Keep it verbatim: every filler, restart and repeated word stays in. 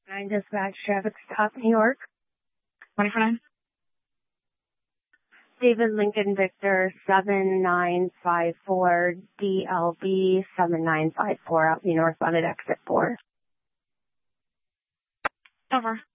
Nine dispatch, traffic stop, New York. twenty-four nine. David Lincoln Victor, seven nine five four, D L B, seven nine five four, out the northbound at exit four. Over.